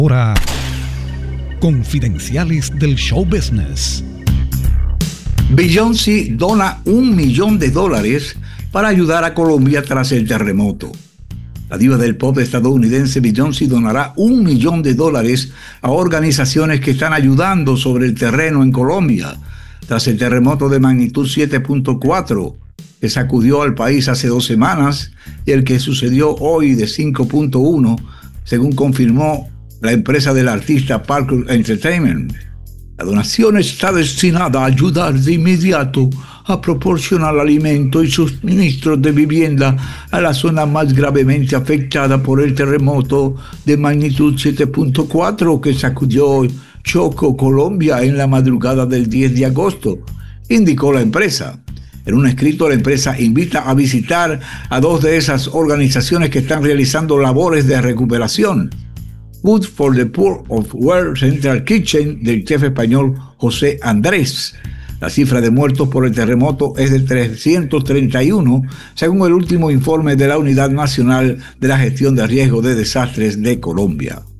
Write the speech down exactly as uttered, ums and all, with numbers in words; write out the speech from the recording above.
Ahora, confidenciales del show business. Beyoncé dona un millón de dólares para ayudar a Colombia tras el terremoto. La diva del pop estadounidense Beyoncé donará un millón de dólares a organizaciones que están ayudando sobre el terreno en Colombia tras el terremoto de magnitud siete punto cuatro que sacudió al país hace dos semanas y el que sucedió hoy de cinco punto uno, según confirmó la empresa del artista Parker Entertainment. La donación está destinada a ayudar de inmediato a proporcionar alimento y suministros de vivienda a la zona más gravemente afectada por el terremoto de magnitud siete punto cuatro que sacudió Chocó, Colombia, en la madrugada del diez de agosto, indicó la empresa. En un escrito, la empresa invita a visitar a dos de esas organizaciones que están realizando labores de recuperación. Food for the Poor of World Central Kitchen del chef español José Andrés. La cifra de muertos por el terremoto es de trescientos treinta y uno, según el último informe de la Unidad Nacional de la Gestión de Riesgo de Desastres de Colombia.